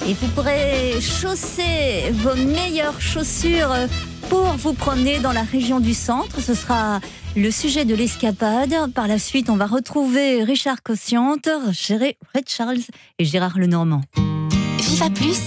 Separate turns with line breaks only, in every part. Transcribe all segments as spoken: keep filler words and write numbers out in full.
Et vous pourrez chausser vos meilleures chaussures pour vous promener dans la région du centre. Ce sera le sujet de l'escapade. Par la suite, on va retrouver Richard Cossiante, Red Charles et Gérard Lenormand.
Viva Plus,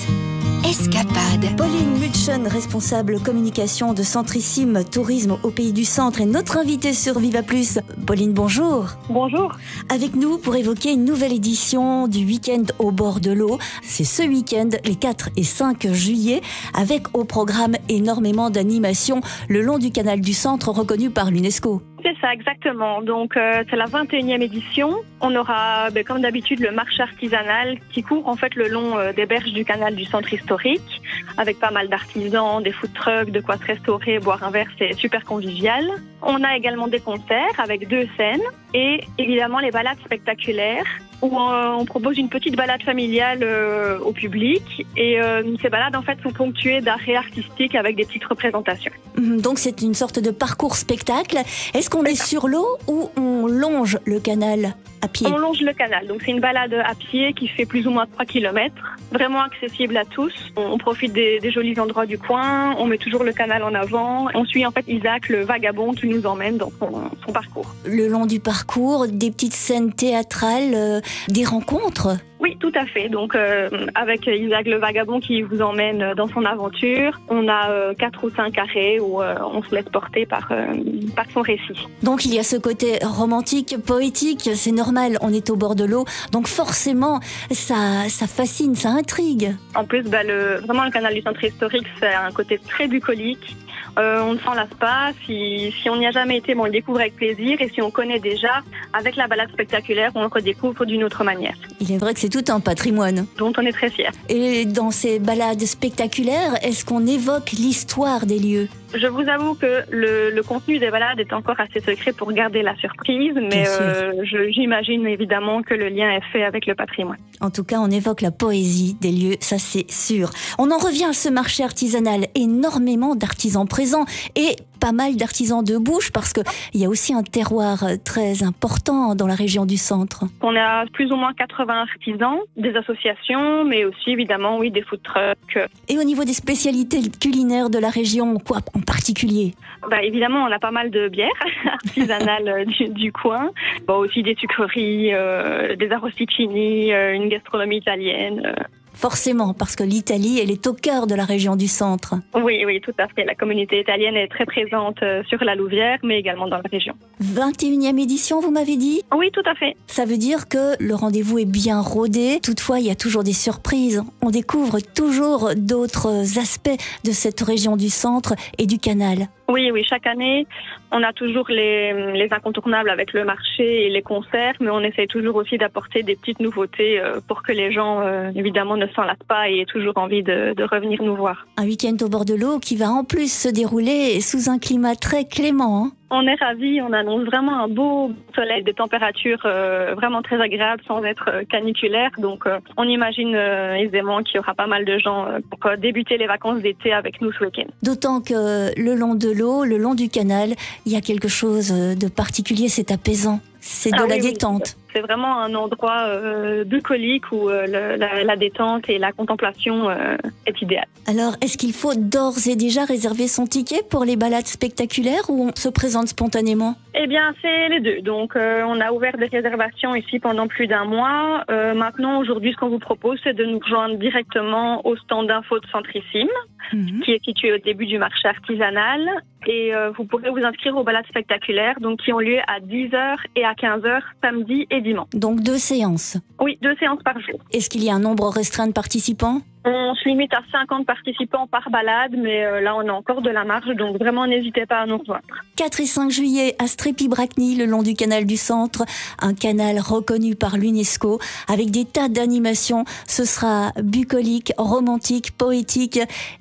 escapade.
Pauline Mutchen, responsable communication de Centrissime Tourisme au Pays du Centre, est notre invitée sur Viva Plus. Pauline, bonjour.
Bonjour.
Avec nous pour évoquer une nouvelle édition du week-end au bord de l'eau. C'est ce week-end, les quatre et cinq juillet, avec au programme énormément d'animations le long du canal du Centre reconnu par l'UNESCO.
C'est ça, exactement. Donc, euh, c'est la vingt et unième édition. On aura, ben, comme d'habitude, le marché artisanal qui court en fait le long euh, des berges du canal du centre historique, avec pas mal d'artisans, des food trucks, de quoi se restaurer, boire un verre, c'est super convivial. On a également des concerts avec deux scènes et évidemment les balades spectaculaires où on propose une petite balade familiale euh, au public et euh, ces balades en fait sont ponctuées d'arrêts artistiques avec des petites représentations.
Donc c'est une sorte de parcours spectacle. Est-ce qu'on est sur l'eau ou on longe le canal à pied?
On longe le canal, donc c'est une balade à pied qui fait plus ou moins trois kilomètres, vraiment accessible à tous. On profite des, des jolis endroits du coin, on met toujours le canal en avant. On suit en fait Isaac, le vagabond qui nous emmène dans son, son parcours.
Le long du parcours, des petites scènes théâtrales, euh, des rencontres?
Oui, tout à fait. Donc, euh, avec Isaac le vagabond qui vous emmène dans son aventure, on a euh, quatre ou cinq arrêts où euh, on se laisse porter par, euh, par son récit.
Donc, il y a ce côté romantique, poétique, c'est normal, on est au bord de l'eau, donc forcément, ça, ça fascine, ça intrigue.
En plus, bah, le, vraiment, le canal du centre historique, c'est un côté très bucolique. Euh, on ne s'en lasse pas. Si, si on n'y a jamais été, bon, on le découvre avec plaisir. Et si on connaît déjà, avec la balade spectaculaire, on le redécouvre d'une autre manière.
Il est vrai que c'est tout un patrimoine.
Dont on est très fiers.
Et dans ces balades spectaculaires, est-ce qu'on évoque l'histoire des lieux ?
Je vous avoue que le, le contenu des balades est encore assez secret pour garder la surprise, mais euh, je, j'imagine évidemment que le lien est fait avec le patrimoine.
En tout cas, on évoque la poésie des lieux, ça c'est sûr. On en revient à ce marché artisanal, énormément d'artisans présents et pas mal d'artisans de bouche parce qu'il y a aussi un terroir très important dans la région du centre.
On a plus ou moins quatre-vingts artisans, des associations, mais aussi évidemment oui, des food trucks.
Et au niveau des spécialités culinaires de la région, quoi en particulier?
Bah, évidemment, on a pas mal de bières artisanales du, du coin, bon, aussi des sucreries, euh, des arrosticini, euh, une gastronomie italienne. Euh.
Forcément, parce que l'Italie, elle est au cœur de la région du centre.
Oui, oui, tout à fait. La communauté italienne est très présente sur la Louvière, mais également dans la région.
vingt et unième édition, vous m'avez dit?
Oui, tout à fait.
Ça veut dire que le rendez-vous est bien rodé. Toutefois, il y a toujours des surprises. On découvre toujours d'autres aspects de cette région du centre et du canal.
Oui, oui, chaque année, on a toujours les, les incontournables avec le marché et les concerts, mais on essaie toujours aussi d'apporter des petites nouveautés pour que les gens, euh, évidemment, ne s'en lassent pas et aient toujours envie de, de revenir nous voir.
Un week-end au bord de l'eau qui va en plus se dérouler sous un climat très clément, hein.
On est ravis, on annonce vraiment un beau soleil, des températures euh, vraiment très agréables sans être euh, caniculaires. Donc euh, on imagine euh, aisément qu'il y aura pas mal de gens euh, pour euh, débuter les vacances d'été avec nous ce week-end.
D'autant que le long de l'eau, le long du canal, il y a quelque chose de particulier, c'est apaisant. C'est de
ah,
la
oui,
détente.
Oui. C'est vraiment un endroit euh, bucolique où euh, le, la, la détente et la contemplation euh, est idéale.
Alors, est-ce qu'il faut d'ores et déjà réserver son ticket pour les balades spectaculaires ou on se présente spontanément?
Eh bien, c'est les deux. Donc, euh, on a ouvert des réservations ici pendant plus d'un mois. Euh, maintenant, aujourd'hui, ce qu'on vous propose, c'est de nous rejoindre directement au stand d'info de Centrissime, mmh. qui est situé au début du marché artisanal. Et euh, vous pourrez vous inscrire aux balades spectaculaires, donc qui ont lieu à dix heures et à quinze heures, samedi et dimanche.
Donc deux séances?
Oui, deux séances par jour.
Est-ce qu'il y a un nombre restreint de participants?
On se limite à cinquante participants par balade, mais euh, là, on a encore de la marge, donc vraiment, n'hésitez pas à nous rejoindre.
quatre et cinq juillet à Strépy-Bracny, le long du canal du Centre, un canal reconnu par l'UNESCO, avec des tas d'animations. Ce sera bucolique, romantique, poétique,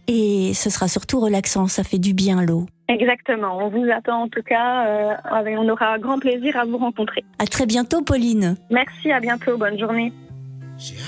et ce sera surtout relaxant, ça fait du bien l'eau.
Exactement, on vous attend en tout cas, euh, on aura grand plaisir à vous rencontrer.
À très bientôt, Pauline.
Merci, à bientôt, bonne journée.